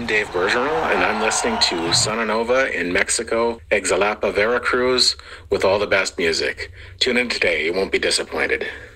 I'm Dave Bergeron, and I'm listening to Sonanova in Mexico, Exalapa, Veracruz, with all the best music. Tune in today, you won't be disappointed.